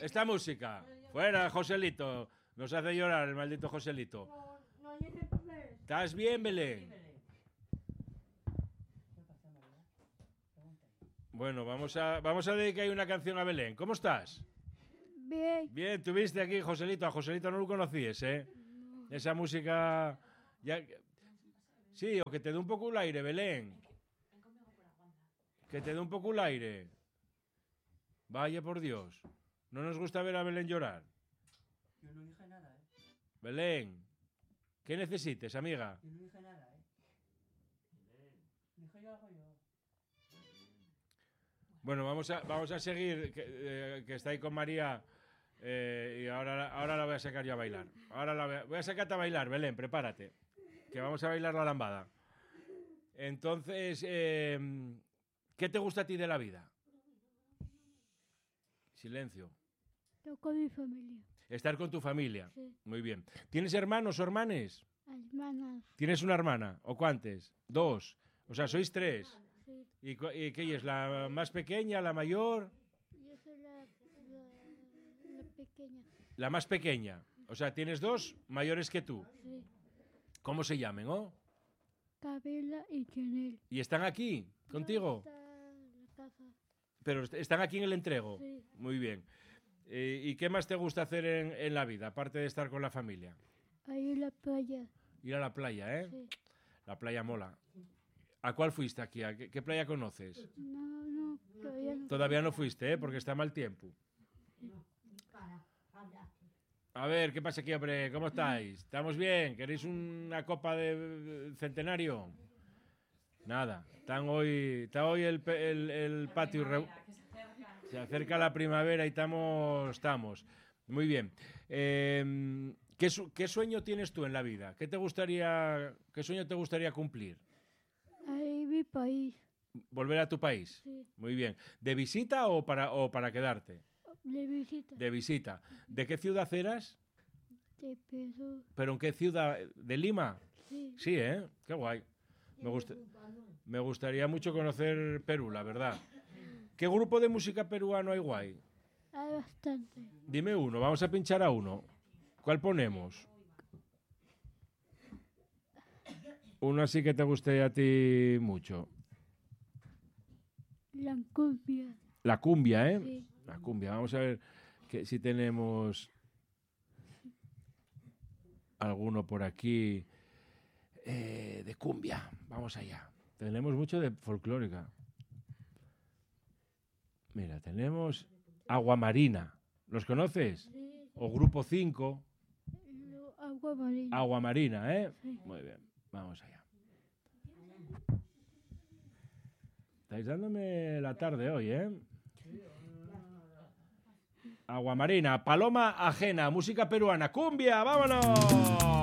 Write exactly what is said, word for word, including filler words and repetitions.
esta música. Fuera, Joselito. Nos hace llorar el maldito Joselito. ¿Estás bien, Belén? Bueno, vamos a, vamos a dedicar una canción a Belén. ¿Cómo estás? Bien. Bien, tuviste aquí, Joselito. A Joselito no lo conocías, ¿eh? No. Esa música... Ya... Sí, o que te dé un poco el aire, Belén. Que te dé un poco el aire. Vaya por Dios. No nos gusta ver a Belén llorar. Yo no dije nada, ¿eh? Belén, ¿qué necesites, amiga? Yo no dije nada, ¿eh? Dije yo algo yo. Bueno, vamos a, vamos a seguir, que, eh, que está ahí con María, eh, y ahora, ahora la voy a sacar yo a bailar. Ahora la voy a, voy a sacarte a bailar, Belén, prepárate, que vamos a bailar la lambada. Entonces, eh, ¿qué te gusta a ti de la vida? Silencio. Yo con mi familia. Estar con tu familia. Sí. Muy bien. ¿Tienes hermanos o hermanes? Hermanas. ¿Tienes una hermana? ¿O cuántas? Dos. O sea, sois tres. Sí. ¿Y, cu- y qué es? ¿La más pequeña, la mayor? Yo soy la, la, la pequeña. La más pequeña. O sea, tienes dos mayores que tú. Sí. ¿Cómo se llaman, oh? Camila y Chanel. ¿Y están aquí contigo? No, está en la casa. Pero est- están aquí en el entrego. Sí. Muy bien. Eh, ¿Y qué más te gusta hacer en, en la vida, aparte de estar con la familia? Ahí en la playa. Ir a la playa, ¿eh? Sí. La playa mola. ¿A cuál fuiste aquí? ¿A qué, qué playa conoces? No, no, todavía no. Todavía no fuiste, ¿eh? Porque está mal tiempo. A ver, ¿qué pasa aquí, hombre? ¿Cómo estáis? ¿Estamos bien? ¿Queréis una copa de centenario? Nada. Están hoy, está hoy el, pe- el- el patio... re- Se acerca la primavera y estamos... estamos. Muy bien. Eh, ¿qué, su- qué sueño tienes tú en la vida? ¿Qué te gustaría, qué sueño te gustaría cumplir? Ahí mi país. ¿Volver a tu país? Sí. Muy bien. ¿De visita o para, o para quedarte? De visita. De visita. ¿De qué ciudad eras? De peso. ¿Pero en qué ciudad? ¿De Lima? Sí. Sí, ¿eh? Qué guay. Me, gusta, me gustaría mucho conocer Perú, la verdad. ¿Qué grupo de música peruano hay guay? Hay bastante. Dime uno, vamos a pinchar a uno. ¿Cuál ponemos? Uno así que te guste a ti mucho. La cumbia. La cumbia, ¿eh? Sí. La cumbia. Vamos a ver que, si tenemos alguno por aquí eh, de cumbia. Vamos allá. Tenemos mucho de folclórica. Mira, tenemos Agua Marina. ¿Los conoces? Sí. O Grupo cinco. Lo- agua marina. Agua Marina, ¿eh? Sí. Muy bien. Vamos allá. Estáis dándome la tarde hoy, ¿eh? Agua Marina, Paloma Ajena, música peruana, cumbia, vámonos.